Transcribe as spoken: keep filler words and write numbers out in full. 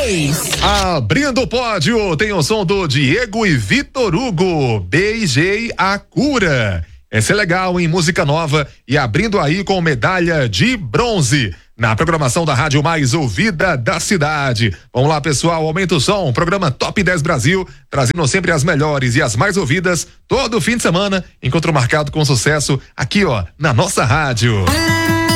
três. Abrindo o pódio, tem o som do Diego e Vitor Hugo, Beijei a Cura. Essa é legal, em música nova e abrindo aí com medalha de bronze na programação da rádio mais ouvida da cidade. Vamos lá, pessoal, aumenta o som, programa Top dez Brasil, trazendo sempre as melhores e as mais ouvidas todo fim de semana, encontro marcado com sucesso aqui, ó, na nossa rádio.